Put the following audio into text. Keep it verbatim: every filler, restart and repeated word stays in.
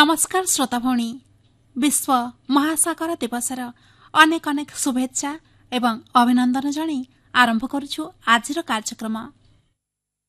नमस्कार श्रोता भौणी विश्व महासागर दिवसर अनेक अनेक शुभेच्छा एवं अभिनंदन जणाई आरंभ करुछु आजिर कार्यक्रम।